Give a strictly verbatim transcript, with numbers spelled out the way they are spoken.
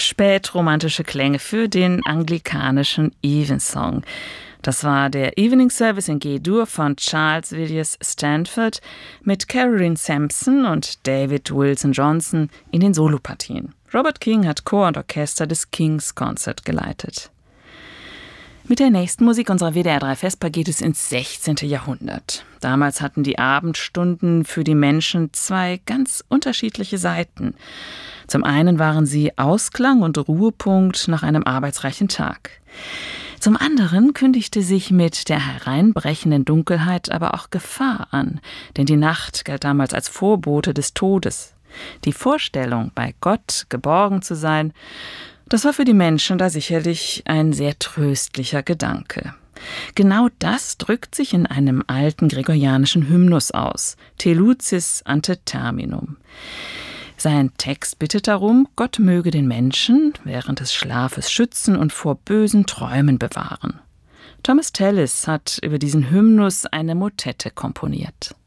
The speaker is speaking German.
spätromantische Klänge für den anglikanischen Evensong. Das war der Evening Service in G-Dur von Charles Villiers Stanford mit Caroline Sampson und David Wilson Johnson in den Solopartien. Robert King hat Chor und Orchester des King's Concert geleitet. Mit der nächsten Musik unserer W D R drei Vesper geht es ins sechzehnte. Jahrhundert. Damals hatten die Abendstunden für die Menschen zwei ganz unterschiedliche Seiten. Zum einen waren sie Ausklang und Ruhepunkt nach einem arbeitsreichen Tag. Zum anderen kündigte sich mit der hereinbrechenden Dunkelheit aber auch Gefahr an, denn die Nacht galt damals als Vorbote des Todes. Die Vorstellung, bei Gott geborgen zu sein, das war für die Menschen da sicherlich ein sehr tröstlicher Gedanke. Genau das drückt sich in einem alten gregorianischen Hymnus aus, Te lucis ante terminum. Sein Text bittet darum, Gott möge den Menschen während des Schlafes schützen und vor bösen Träumen bewahren. Thomas Tallis hat über diesen Hymnus eine Motette komponiert.